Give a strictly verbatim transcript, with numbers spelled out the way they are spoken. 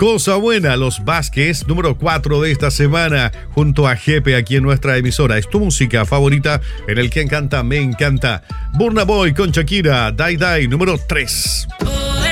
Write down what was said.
Cosa Buena, Los Vázquez, número cuatro de esta semana, junto a Jepe aquí en nuestra emisora. Es tu música favorita en el que encanta, me encanta. Burna Boy con Shakira, Dai Dai, número tres.